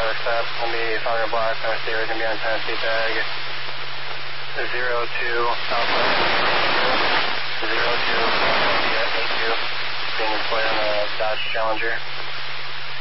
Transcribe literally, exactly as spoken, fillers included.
accept. I'll be Falcon Black, Tennessee, we're going to be on Tennessee tag. zero two Southwest, zero two, eight two, being deployed on a Dodge Challenger.